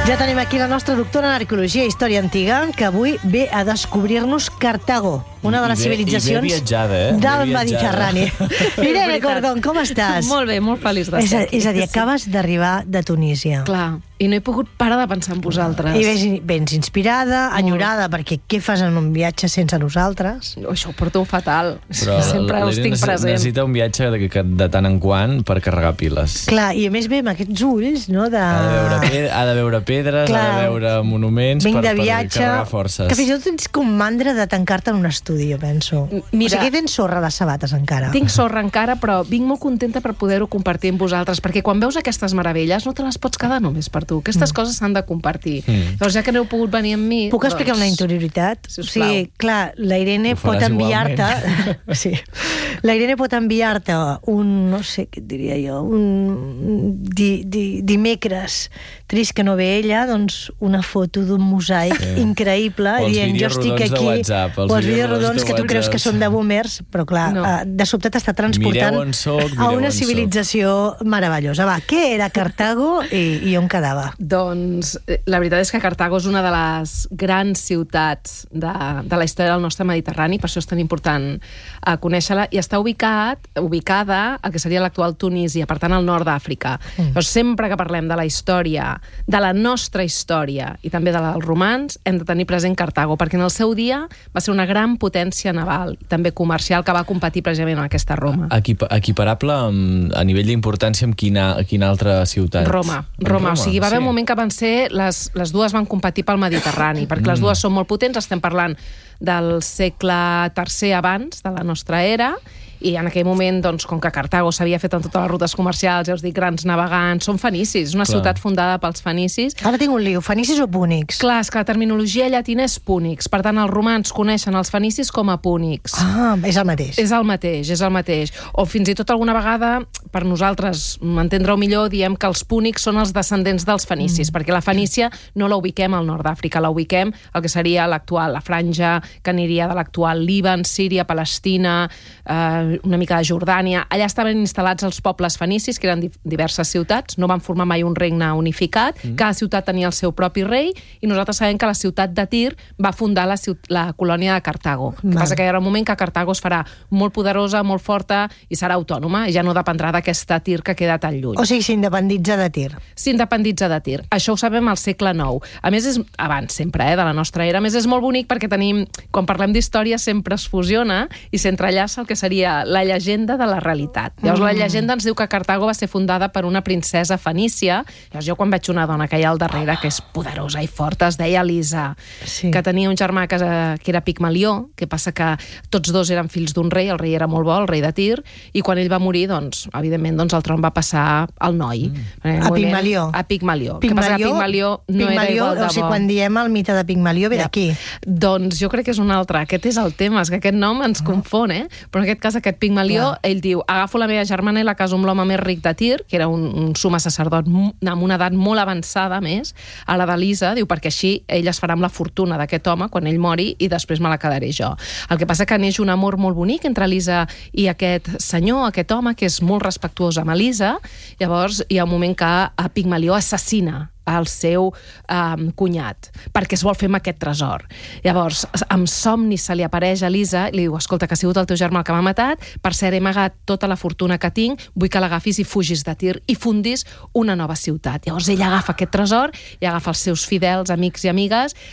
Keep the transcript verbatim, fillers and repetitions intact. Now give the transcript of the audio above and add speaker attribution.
Speaker 1: Ja tenim aquí la nostra doctora en arqueologia i història antiga, que avui ve a descobrir-nos Cartago, una de les
Speaker 2: I bé,
Speaker 1: civilitzacions
Speaker 2: i bé viatjada, eh?
Speaker 1: del Mediterrani. Irene Cordón, com estàs?
Speaker 3: Molt bé, molt feliç de
Speaker 1: És
Speaker 3: ser
Speaker 1: a,
Speaker 3: aquí.
Speaker 1: és a dir, acabes d'arribar de Tunísia.
Speaker 3: Clar, i no he pogut parar de pensar en vosaltres.
Speaker 1: I vens, vens inspirada, enyorada, perquè què fas en un viatge sense nosaltres?
Speaker 3: Oh, això ho porto fatal.
Speaker 2: Però
Speaker 3: Sempre els tinc present.
Speaker 2: Necessita un viatge de, de, de tant en quant per carregar piles.
Speaker 1: Clar, i a més ve amb aquests ulls, no? De...
Speaker 2: Ha de veure, pe ha de veure pedres,
Speaker 1: Clar.
Speaker 2: ha de veure monuments
Speaker 1: Vinc
Speaker 2: per,
Speaker 1: de
Speaker 2: per
Speaker 1: viatge,
Speaker 2: carregar forces.
Speaker 1: que fins i tot tens com mandra de tancar-te en un estudi, jo penso.
Speaker 3: Mira,
Speaker 1: o sigui, tens sorra a les sabates encara.
Speaker 3: Tinc sorra encara, però vinc molt contenta per poder-ho compartir amb vosaltres, perquè quan veus aquestes meravelles no te les pots quedar només per tu. Aquestes mm. coses s'han de compartir. Mm. Llavors, ja que no heu pogut venir amb mi...
Speaker 1: Puc explicar
Speaker 3: doncs...
Speaker 1: una interioritat?
Speaker 3: Sisplau.
Speaker 1: O sigui, clar, la Irene
Speaker 2: Ho faràs
Speaker 1: pot enviar-te... sí. La Irene pot enviar-te un, no sé què et diria jo, un di, di, dimecres trist que no ve ella, doncs una foto d'un mosaic sí. increïble,
Speaker 2: o
Speaker 1: dient jo estic aquí...
Speaker 2: WhatsApp,
Speaker 1: o els vídeos rodons que tu creus que són de boomers, però clar,
Speaker 3: no.
Speaker 1: de sobte t'està transportant
Speaker 2: soc,
Speaker 1: a una civilització meravellosa. Va, què era Cartago i, i on quedava?
Speaker 3: Doncs la veritat és que Cartago és una de les grans ciutats de, de la història del nostre Mediterrani, per això és tan important uh, conèixer-la, i està ubicat, ubicada al que seria l'actual Tunísia, per tant al nord d'Àfrica. Mm. Però sempre que parlem de la història, de la nostra història i també de la dels romans, hem de tenir present Cartago, perquè en el seu dia va ser una gran potència naval i també comercial que va competir precisament en aquesta Roma.
Speaker 2: Equip equiparable amb, a nivell d'importància amb quina, quina altra ciutat?
Speaker 3: Roma. Roma. Roma. O sigui, va haver sí. un moment que van ser... Les, les dues van competir pel Mediterrani, perquè mm. les dues són molt potents. Estem parlant del segle tercer abans de la nostra era, i en aquell moment, doncs, com que Cartago s'havia fet en totes les rutes comercials, ja us dic, grans navegants, són fenicis, una Clar. ciutat fundada pels fenicis.
Speaker 1: Ara tinc un lío, fenicis o púnics?
Speaker 3: Clar, és que la terminologia llatina és púnics, per tant, els romans coneixen els fenicis com a púnics.
Speaker 1: Ah, és el mateix.
Speaker 3: És el mateix, és el mateix. O fins i tot alguna vegada, per nosaltres entendre-ho millor, diem que els púnics són els descendents dels fenicis, mm. perquè la Fenícia no la ubiquem al nord d'Àfrica, la ubiquem al que seria l'actual, la franja que aniria de l'actual Líban, Síria, Palestina, eh, una mica de Jordània. Allà estaven instal·lats els pobles fenicis, que eren diverses ciutats, no van formar mai un regne unificat, mm. cada ciutat tenia el seu propi rei, i nosaltres sabem que la ciutat de Tir va fundar la, la colònia de Cartago. El que passa que hi ha un moment que Cartago es farà molt poderosa, molt forta, i serà autònoma, i ja no dependrà d'aquesta Tir que queda tan lluny.
Speaker 1: O sigui, s'independitza de Tir.
Speaker 3: S'independitza de Tir. Això ho sabem al segle nou. A més, és abans sempre, eh, de la nostra era. A més, és molt bonic perquè tenim, quan parlem d'història, sempre es fusiona i s'entrellaça el que seria la llegenda de la realitat. Llavors, mm. la llegenda ens diu que Cartago va ser fundada per una princesa fenícia. Llavors, jo quan veig una dona que hi ha al darrere, que és poderosa i forta, es deia Elisa, sí. que tenia un germà que, que era Pigmalió, que passa que tots dos eren fills d'un rei, el rei era molt bo, el rei de Tir, i quan ell va morir, doncs, evidentment, doncs, el tron va passar al noi.
Speaker 1: Mm. A Pigmalió.
Speaker 3: A Pigmalió. Pigmalió. Que passa que Pigmalió no
Speaker 1: Pigmalió,
Speaker 3: era igual de bo.
Speaker 1: O sigui, quan diem el mite de Pigmalió, ve ja. d'aquí.
Speaker 3: Doncs jo crec que és un altre. Aquest és el tema, és que aquest nom ens oh. confon, eh? Però en aquest cas, aquest Pigmalió, Clar. ell diu, agafo la meva germana i la caso amb l'home més ric de Tir, que era un, un suma sacerdot amb una edat molt avançada, més, a la d'Elisa, diu, perquè així ell es farà amb la fortuna d'aquest home quan ell mori i després me la quedaré jo. El que passa que neix un amor molt bonic entre Elisa i aquest senyor, aquest home, que és molt respectuós amb Elisa. Llavors hi ha un moment que a Pigmalió assassina el seu um, cunyat, perquè es vol fer amb aquest tresor. Llavors, amb somni se li apareix a Elisa i li diu, escolta, que ha sigut el teu germà el que m'ha matat, per cert, he amagat tota la fortuna que tinc, vull que l'agafis i fugis de Tir i fundis una nova ciutat. Llavors ell agafa aquest tresor i agafa els seus fidels, amics i amigues,